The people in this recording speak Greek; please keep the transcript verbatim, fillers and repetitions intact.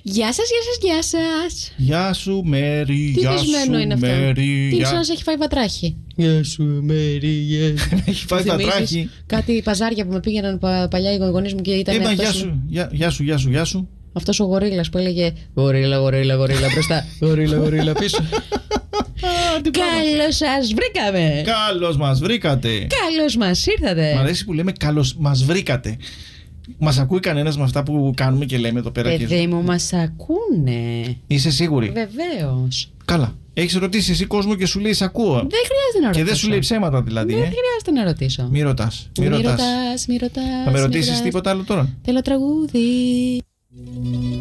Γεια σας, γεια σας, γεια σας. Γεια σου Μέρι, γεια σου είναι αυτό. Μέρι. Τι γεια... σαν να σε έχει φάει βατράχη. Γεια σου Μέρι, γεια σου. Έχει φάει βατράχη. Κάτι παζάρια που με πήγαιναν πα, παλιά οι γονείς μου και ήταν. Είπα αυτός γεια σου, γεια, γεια σου, γεια σου, γεια σου. Αυτός ο γορίλας που έλεγε Γορίλα, γορίλα, γορίλα μπροστά. Γορίλα, γορίλα πίσω. καλώς σας βρήκαμε. Καλώς μας βρήκατε. Καλώς μας ήρθατε. Μ' αρέσει που λέμε καλώς μας βρήκατε. Μας ακούει κανένας με αυτά που κάνουμε και λέμε εδώ πέρα? Παιδί μου, μας ακούνε. Είσαι σίγουρη? Βεβαίως. Καλά. Έχεις ρωτήσει εσύ κόσμο και σου λέει σ' ακούω. Δεν χρειάζεται να ρωτήσω. Και δεν σου λέει ψέματα δηλαδή. Δεν ε? χρειάζεται να ρωτήσω. Μη ρωτάς. Μη Μη ρωτάς. ρωτάς, μη ρωτάς. Θα με μη ρωτήσεις ρωτάς. τίποτα άλλο τώρα? Θέλω τραγούδι.